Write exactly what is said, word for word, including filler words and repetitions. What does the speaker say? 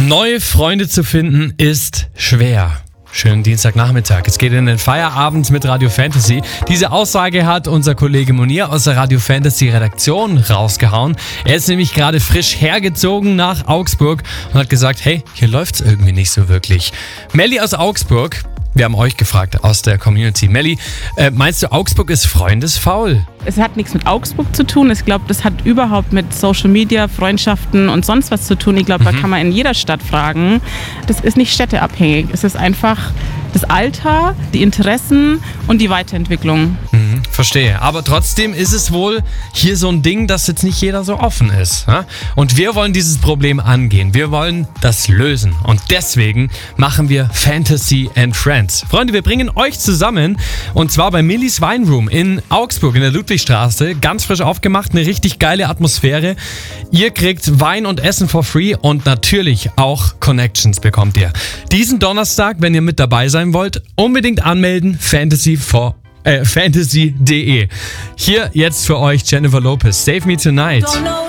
Neue Freunde zu finden ist schwer. Schönen Dienstagnachmittag. Es geht in den Feierabend mit Radio Fantasy. Diese Aussage hat unser Kollege Munir aus der Radio Fantasy Redaktion rausgehauen. Er ist nämlich gerade frisch hergezogen nach Augsburg und hat gesagt, hey, hier läuft's irgendwie nicht so wirklich. Melli aus Augsburg, wir haben euch gefragt aus der Community. Melli, äh, meinst du, Augsburg ist freundesfaul? Es hat nichts mit Augsburg zu tun. Ich glaube, das hat überhaupt mit Social Media, Freundschaften und sonst was zu tun. Ich glaube, mhm. da kann man in jeder Stadt fragen. Das ist nicht städteabhängig. Es ist einfach das Alter, die Interessen und die Weiterentwicklung. Mhm, verstehe. Aber trotzdem ist es wohl hier so ein Ding, dass jetzt nicht jeder so offen ist. Ja? Und wir wollen dieses Problem angehen. Wir wollen das lösen. Und deswegen machen wir Fantasy and Friends. Freunde, wir bringen euch zusammen. Und zwar bei Millis Weinroom in Augsburg in der Ludwigstraße. Ganz frisch aufgemacht, eine richtig geile Atmosphäre. Ihr kriegt Wein und Essen for free und natürlich auch Connections bekommt ihr. Diesen Donnerstag, wenn ihr mit dabei seid wollt, unbedingt anmelden, fantasy for, äh, fantasy punkt de. Hier jetzt für euch Jennifer Lopez, Save Me Tonight.